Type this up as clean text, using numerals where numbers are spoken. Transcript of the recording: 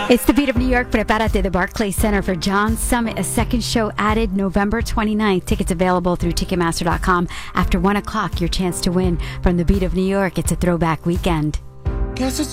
It's the Beat of New York. Prepárate, the Barclays Center for John's Summit. A second show added November 29th. Tickets available through Ticketmaster.com. After 1 o'clock, your chance to win from the Beat of New York. It's a throwback weekend. Guess it's